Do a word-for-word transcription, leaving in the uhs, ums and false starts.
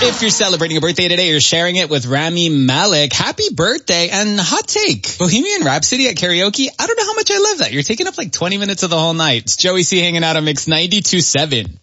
If you're celebrating a birthday today, you're sharing it with Rami Malek. Happy birthday and hot take. Bohemian Rhapsody at karaoke. I don't know how much I love that. You're taking up like twenty minutes of the whole night. It's Joey C hanging out on Mix ninety-two point seven.